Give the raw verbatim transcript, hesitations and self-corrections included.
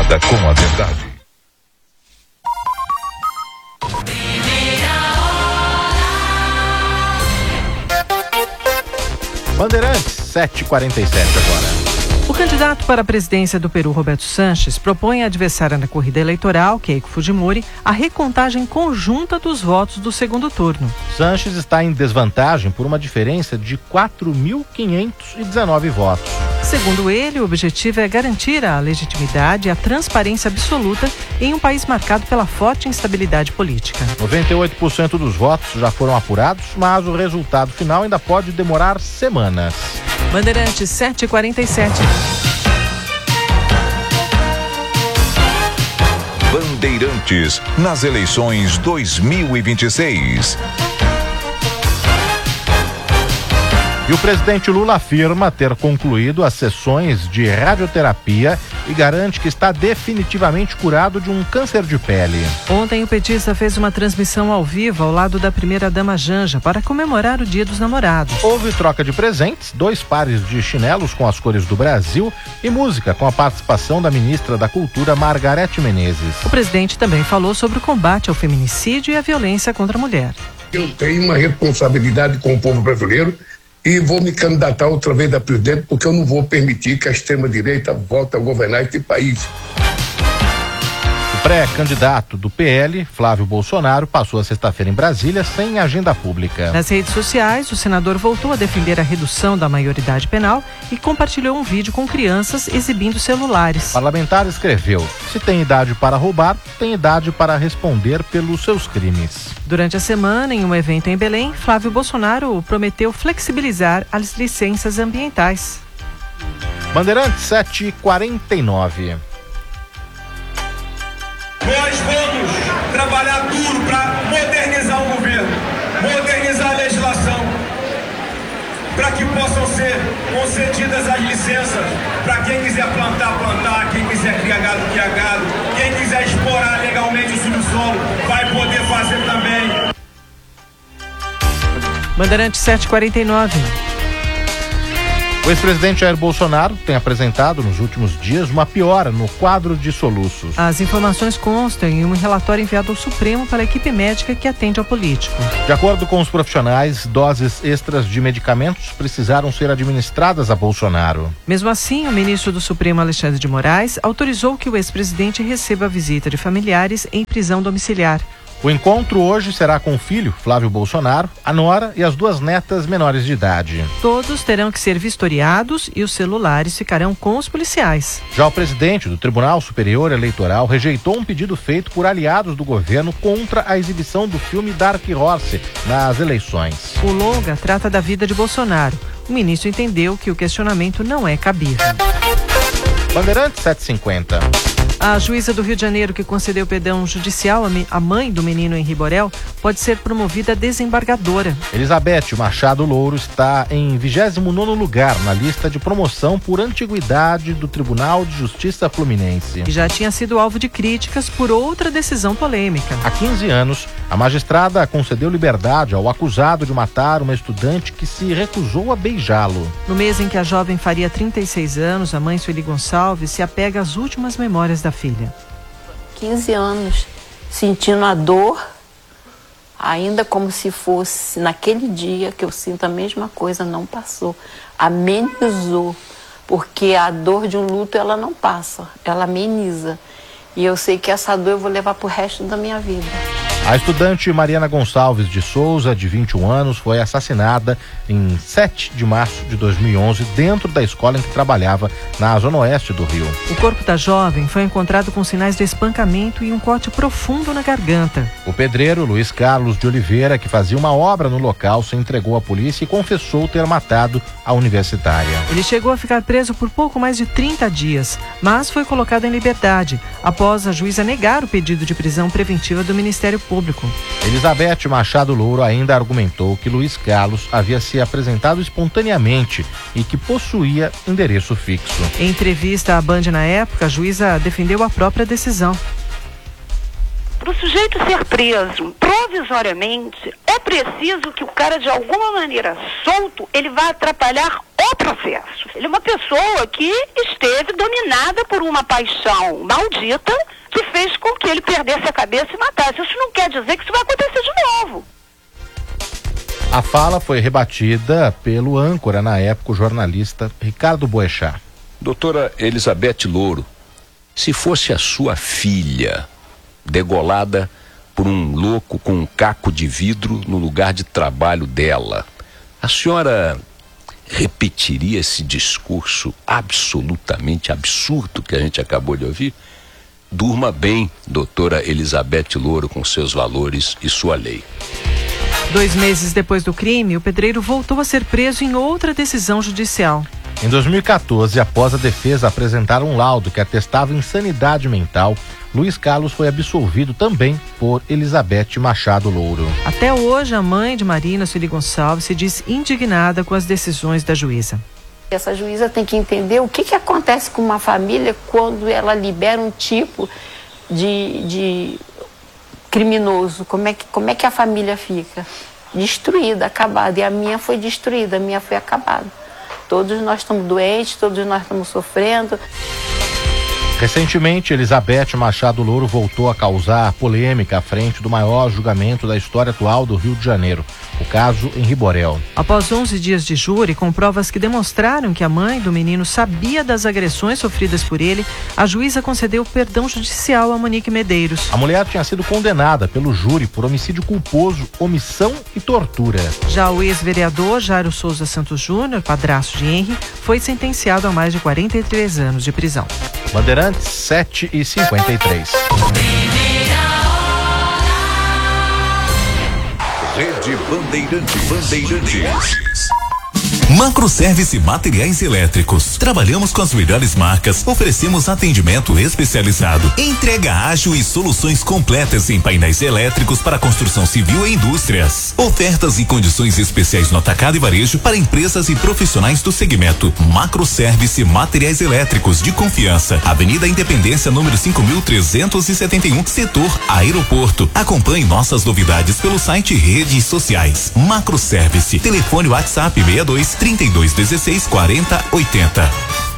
Conecta com a verdade. Bandeirantes, sete e quarenta e sete agora. O candidato para a presidência do Peru, Roberto Sanches, propõe à adversária na corrida eleitoral, Keiko Fujimori, a recontagem conjunta dos votos do segundo turno. Sanches está em desvantagem por uma diferença de quatro mil quinhentos e dezenove votos. Segundo ele, o objetivo é garantir a legitimidade e a transparência absoluta em um país marcado pela forte instabilidade política. noventa e oito por cento dos votos já foram apurados, mas o resultado final ainda pode demorar semanas. Bandeirantes, sete e quarenta e sete. Bandeirantes nas eleições dois mil e vinte e seis. E o presidente Lula afirma ter concluído as sessões de radioterapia e garante que está definitivamente curado de um câncer de pele. Ontem o petista fez uma transmissão ao vivo ao lado da primeira-dama Janja para comemorar o Dia dos Namorados. Houve troca de presentes, dois pares de chinelos com as cores do Brasil e música com a participação da ministra da Cultura, Margarete Menezes. O presidente também falou sobre o combate ao feminicídio e à violência contra a mulher. Eu tenho uma responsabilidade com o povo brasileiro e vou me candidatar outra vez a presidente, porque eu não vou permitir que a extrema-direita volte a governar este país. O pré-candidato do P L, Flávio Bolsonaro, passou a sexta-feira em Brasília sem agenda pública. Nas redes sociais, o senador voltou a defender a redução da maioridade penal e compartilhou um vídeo com crianças exibindo celulares. O parlamentar escreveu: se tem idade para roubar, tem idade para responder pelos seus crimes. Durante a semana, em um evento em Belém, Flávio Bolsonaro prometeu flexibilizar as licenças ambientais. Bandeirantes, sete e quarenta e nove. Nós vamos trabalhar duro para modernizar o governo, modernizar a legislação, para que possam ser concedidas as licenças para quem quiser plantar, plantar, quem quiser criar gado, criar gado, quem quiser explorar legalmente o subsolo, vai poder fazer também. Bandeirantes, sete e quarenta e nove. O ex-presidente Jair Bolsonaro tem apresentado nos últimos dias uma piora no quadro de soluços. As informações constam em um relatório enviado ao Supremo pela equipe médica que atende ao político. De acordo com os profissionais, doses extras de medicamentos precisaram ser administradas a Bolsonaro. Mesmo assim, o ministro do Supremo, Alexandre de Moraes, autorizou que o ex-presidente receba a visita de familiares em prisão domiciliar. O encontro hoje será com o filho, Flávio Bolsonaro, a nora e as duas netas menores de idade. Todos terão que ser vistoriados e os celulares ficarão com os policiais. Já o presidente do Tribunal Superior Eleitoral rejeitou um pedido feito por aliados do governo contra a exibição do filme Dark Horse nas eleições. O longa trata da vida de Bolsonaro. O ministro entendeu que o questionamento não é cabível. Bandeirantes, sete e cinquenta. A juíza do Rio de Janeiro que concedeu perdão judicial à mãe do menino Henri Borel pode ser promovida a desembargadora. Elizabeth Machado Louro está em vigésimo nono lugar na lista de promoção por antiguidade do Tribunal de Justiça Fluminense. E já tinha sido alvo de críticas por outra decisão polêmica. Há quinze anos, a magistrada concedeu liberdade ao acusado de matar uma estudante que se recusou a beijá-lo. No mês em que a jovem faria trinta e seis anos, a mãe Sueli Gonçalves se apega às últimas memórias da filha. quinze anos, sentindo a dor, ainda como se fosse naquele dia que eu sinto a mesma coisa, não passou. Amenizou, porque a dor de um luto, ela não passa, ela ameniza. E eu sei que essa dor eu vou levar pro resto da minha vida. A estudante Mariana Gonçalves de Souza, de vinte e um anos, foi assassinada em sete de março de dois mil e onze, dentro da escola em que trabalhava, na zona oeste do Rio. O corpo da jovem foi encontrado com sinais de espancamento e um corte profundo na garganta. O pedreiro Luiz Carlos de Oliveira, que fazia uma obra no local, se entregou à polícia e confessou ter matado a universitária. Ele chegou a ficar preso por pouco mais de trinta dias, mas foi colocado em liberdade, após a juíza negar o pedido de prisão preventiva do Ministério Público. Elizabeth Machado Louro ainda argumentou que Luiz Carlos havia se apresentado espontaneamente e que possuía endereço fixo. Em entrevista à Band na época, a juíza defendeu a própria decisão. Para o sujeito ser preso, provisoriamente, é preciso que o cara, de alguma maneira, solto, ele vá atrapalhar o processo. Ele é uma pessoa que esteve dominada por uma paixão maldita que fez com que ele perdesse a cabeça e matasse. Isso não quer dizer que isso vai acontecer de novo. A fala foi rebatida pelo âncora, na época, o jornalista Ricardo Boechat. Doutora Elizabeth Louro, se fosse a sua filha degolada por um louco com um caco de vidro no lugar de trabalho dela, a senhora repetiria esse discurso absolutamente absurdo que a gente acabou de ouvir? Durma bem, doutora Elizabeth Louro, com seus valores e sua lei. Dois meses depois do crime, o pedreiro voltou a ser preso em outra decisão judicial. Em dois mil e quatorze, após a defesa apresentar um laudo que atestava insanidade mental, Luiz Carlos foi absolvido também por Elizabeth Machado Louro. Até hoje, a mãe de Marina Sueli Gonçalves se diz indignada com as decisões da juíza. Essa juíza tem que entender o que, que acontece com uma família quando ela libera um tipo de, de criminoso. Como é, que, como é que a família fica? Destruída, acabada. E a minha foi destruída, a minha foi acabada. Todos nós estamos doentes, todos nós estamos sofrendo. Recentemente, Elizabeth Machado Louro voltou a causar polêmica à frente do maior julgamento da história atual do Rio de Janeiro, o caso Henri Borel. Após onze dias de júri, com provas que demonstraram que a mãe do menino sabia das agressões sofridas por ele, a juíza concedeu perdão judicial a Monique Medeiros. A mulher tinha sido condenada pelo júri por homicídio culposo, omissão e tortura. Já o ex-vereador Jairo Souza Santos Júnior, padrasto de Henri, foi sentenciado a mais de quarenta e três anos de prisão. Bandeirantes, sete e cinquenta e três. Rede Bandeirantes. Bandeirantes. Macroservice Materiais Elétricos. Trabalhamos com as melhores marcas, oferecemos atendimento especializado, entrega ágil e soluções completas em painéis elétricos para construção civil e indústrias. Ofertas e condições especiais no atacado e varejo para empresas e profissionais do segmento. Macroservice Materiais Elétricos de confiança. Avenida Independência, número cinco mil trezentos e setenta e um, setor Aeroporto. Acompanhe nossas novidades pelo site e redes sociais. Macroservice. Telefone WhatsApp seis dois, trinta e dois dezesseis, quarenta, oitenta.